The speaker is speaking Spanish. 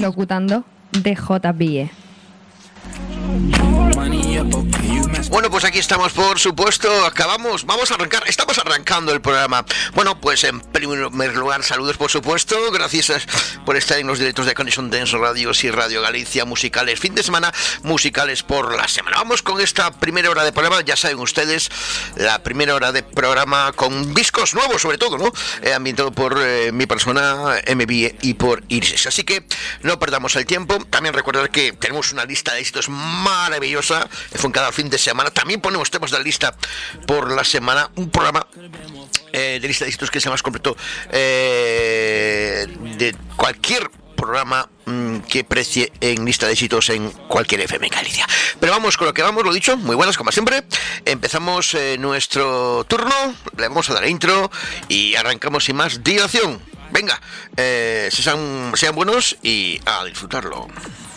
locutando DJBie. Bueno, pues aquí estamos, por supuesto, estamos arrancando el programa. Bueno, pues en primer lugar, saludos, por supuesto, gracias por estar en los directos de Connection Dance Radios y Radio Galicia, musicales, fin de semana, musicales por la semana. Vamos con esta primera hora de programa, ya saben ustedes, la primera hora de programa con discos nuevos, sobre todo, ¿no? Ambientado por mi persona, MB y por Iris. Así que no perdamos el tiempo. También recordar que tenemos una lista de éxitos maravillosa, fue en cada fin de semana. También ponemos temas de la lista por la semana, un programa de lista de éxitos que sea más completo de cualquier programa que precie en lista de éxitos en cualquier FM Galicia. Pero vamos con lo que vamos, lo dicho, muy buenas como siempre. Empezamos nuestro turno, le vamos a dar intro y arrancamos sin más dilación. Venga, sean buenos y a disfrutarlo.